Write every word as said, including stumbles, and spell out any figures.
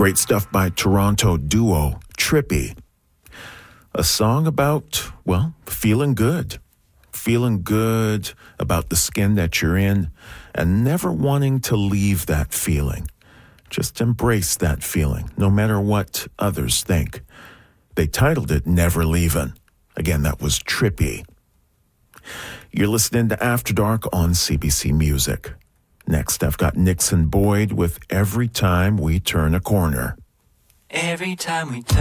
Great stuff by Toronto duo Trippy. A song about, well, feeling good. Feeling good about the skin that you're in and never wanting to leave that feeling. Just embrace that feeling, no matter what others think. They titled it Never Leavin'. Again, that was Trippy. You're listening to After Dark on C B C Music. Next, I've got Nixon Boyd with Every Time We Turn a Corner. Every time we turn